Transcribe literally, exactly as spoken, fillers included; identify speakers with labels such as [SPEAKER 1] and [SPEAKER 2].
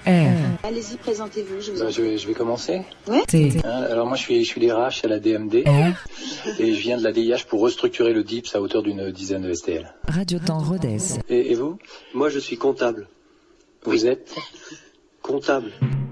[SPEAKER 1] R.
[SPEAKER 2] Allez-y, présentez-vous. Je, vous
[SPEAKER 3] bah, je, vais, je vais commencer.
[SPEAKER 2] Ouais.
[SPEAKER 1] T.
[SPEAKER 3] Hein, alors moi je suis, je suis D R H à la D M D
[SPEAKER 1] R.
[SPEAKER 3] et je viens de la D I H pour restructurer le D I P S à hauteur d'une dizaine de S T L.
[SPEAKER 1] Radio Temps Rodez.
[SPEAKER 3] Et, et vous?
[SPEAKER 4] Moi, je suis comptable.
[SPEAKER 3] Vous êtes?
[SPEAKER 4] Comptable.